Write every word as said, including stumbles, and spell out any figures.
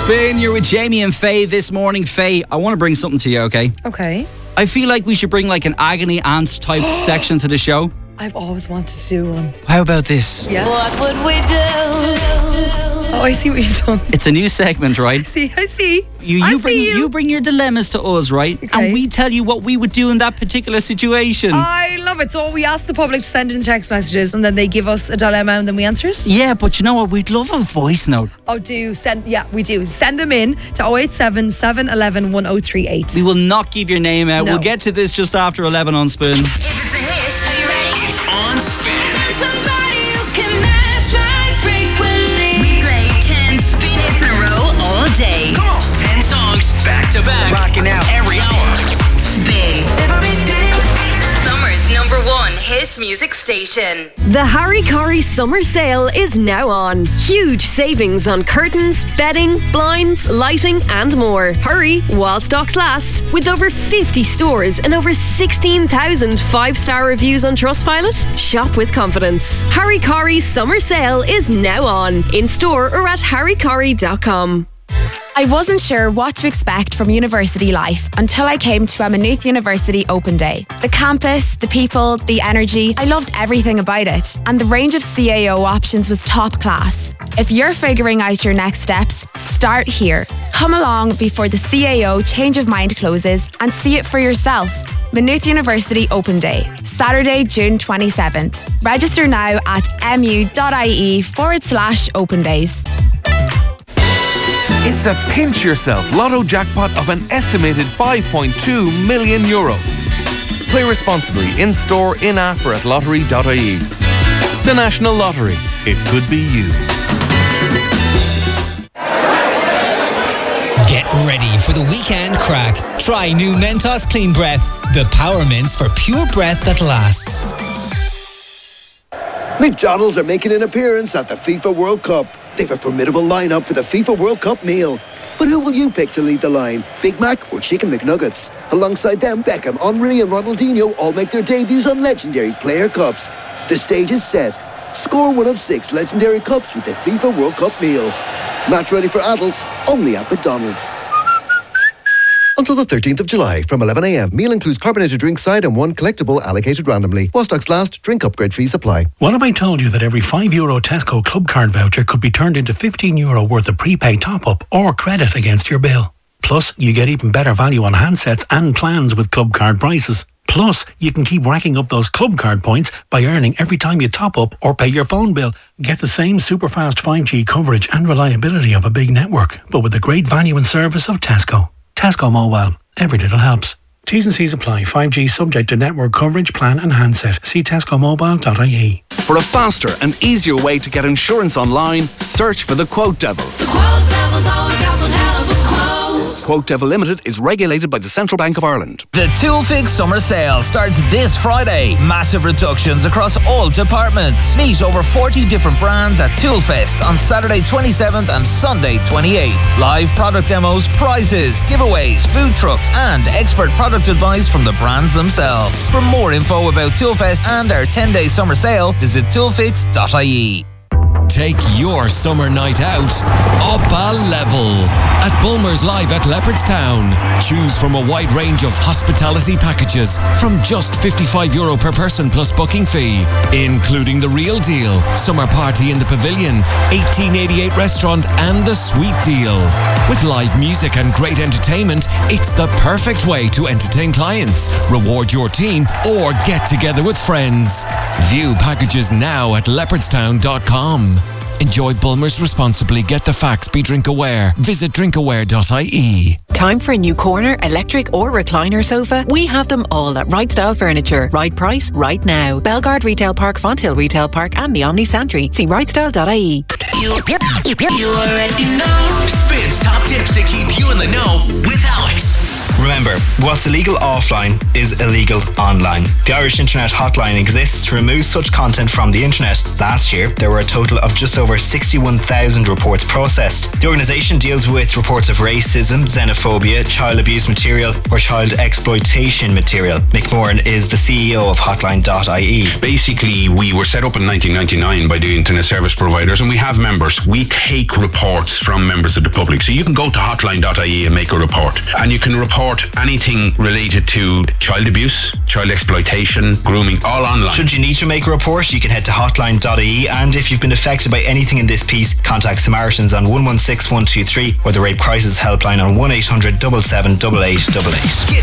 Spin, you're with Jamie and Faye this morning. Faye, I want to bring something to you, okay? Okay. I feel like we should bring like an agony ants type section to the show. I've always wanted to do one. How about this? Yeah. What would we do? Oh, I see what you've done. It's a new segment, right? I see, I see. You, you I bring see you. you bring your dilemmas to us, right? Okay. And we tell you what we would do in that particular situation. I love it. So we ask the public to send in text messages and then they give us a dilemma and then we answer it? Yeah, but you know what? We'd love a voice note. Oh, do send, yeah, we do. Send them in to oh eight seven, seven one one, one oh three eight. We will not give your name out. No. We'll get to this just after eleven on Spin. If it's a hit, are you ready? It's on Spin. Somebody who can match my frequently. We play ten spin hits in a row all day. Come on. ten songs back to back. Rocking out every hour. Spin. Summer's number one hit music station. The Harry Corey Summer Sale is now on. Huge savings on curtains, bedding, blinds, lighting and more. Hurry while stocks last. With over fifty stores and over sixteen thousand five-star reviews on Trustpilot, shop with confidence. Harry Corey's Summer Sale is now on. In store or at harry corey dot com. I wasn't sure what to expect from university life until I came to a Maynooth University Open Day. The campus, the people, the energy, I loved everything about it. And the range of C A O options was top class. If you're figuring out your next steps, start here. Come along before the C A O change of mind closes and see it for yourself. Maynooth University Open Day, Saturday, June twenty-seventh. Register now at mu.ie forward slash open days. It's a pinch yourself lotto jackpot of an estimated five point two million euro. Play responsibly in store, in app or at lottery dot I E. The National Lottery. It could be you. Get ready for the weekend crack. Try new Mentos Clean Breath, the power mints for pure breath that lasts. McDonald's are making an appearance at the FIFA World Cup. They've a formidable lineup for the FIFA World Cup meal. But who will you pick to lead the line? Big Mac or Chicken McNuggets? Alongside them, Beckham, Henry and Ronaldinho all make their debuts on legendary player cups. The stage is set. Score one of six legendary cups with the FIFA World Cup meal. Match ready for adults, only at McDonald's. Until the thirteenth of July from eleven a m. Meal includes carbonated drink side and one collectible allocated randomly. While stocks last, drink upgrade fees apply. What if I told you that every five euro Tesco Club Card voucher could be turned into fifteen euro worth of prepaid top-up or credit against your bill? Plus, you get even better value on handsets and plans with Club Card prices. Plus, you can keep racking up those Club Card points by earning every time you top up or pay your phone bill. Get the same super fast five G coverage and reliability of a big network, but with the great value and service of Tesco. Tesco Mobile. Every little helps. T's and C's apply. five G subject to network coverage, plan and handset. See tesco mobile dot I E. For a faster and easier way to get insurance online, search for the Quote Devil. The Quote Devil's always got one hell of a quote. Quote Devil Limited is regulated by the Central Bank of Ireland. The Toolfix Summer Sale starts this Friday. Massive reductions across all departments. Meet over forty different brands at Toolfest on Saturday twenty-seventh and Sunday twenty-eighth. Live product demos, prizes, giveaways, food trucks and expert product advice from the brands themselves. For more info about Toolfest and our ten-day summer sale, visit toolfix dot I E. Take your summer night out up a level at Bulmer's Live at Leopardstown. Choose from a wide range of hospitality packages from just fifty-five euro per person plus booking fee, including the Real Deal, Summer Party in the Pavilion, eighteen eighty-eight Restaurant and the Sweet Deal. With live music and great entertainment, it's the perfect way to entertain clients, reward your team or get together with friends. View packages now at leopardstown dot com. Enjoy Bulmers responsibly. Get the facts. Be drink aware. Visit drink aware dot I E. Time for a new corner, electric or recliner sofa? We have them all at Right Style Furniture. Right price, right now. Belgard Retail Park, Fonthill Retail Park and the Omni Santry. See right style dot I E. You, you already know. Spins top tips to keep you in the know with Alex. Remember, Remember, what's illegal offline is illegal online. The Irish Internet Hotline exists to remove such content from the internet. Last year, there were a total of just over sixty-one thousand reports processed. The organisation deals with reports of racism, xenophobia, child abuse material or child exploitation material. Mick Moran is the C E O of hotline dot I E. Basically, we were set up in nineteen ninety-nine by the internet service providers, and we have members. We take reports from members of the public. So you can go to hotline dot I E and make a report. And you can report anything related to child abuse, child exploitation, grooming, all online. Should you need to make a report, you can head to hotline dot I E, and if you've been affected by anything in this piece, contact Samaritans on one one six one two three or the Rape Crisis Helpline on one eight hundred seven seven eight eight eight eight.